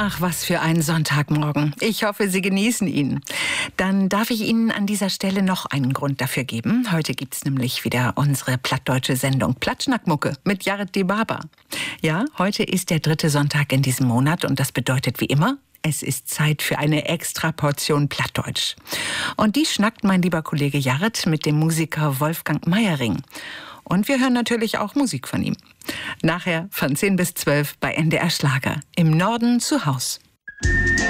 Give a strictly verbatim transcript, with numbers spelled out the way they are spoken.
Ach, was für ein Sonntagmorgen. Ich hoffe, Sie genießen ihn. Dann darf ich Ihnen an dieser Stelle noch einen Grund dafür geben. Heute gibt's nämlich wieder unsere plattdeutsche Sendung Plattschnackmucke mit Jared Dibaba. Ja, heute ist der dritte Sonntag in diesem Monat und das bedeutet wie immer, es ist Zeit für eine extra Portion Plattdeutsch. Und die schnackt mein lieber Kollege Jared mit dem Musiker Wolfgang Meyering. Und wir hören natürlich auch Musik von ihm. Nachher von zehn bis zwölf bei N D R Schlager. Im Norden zu Haus.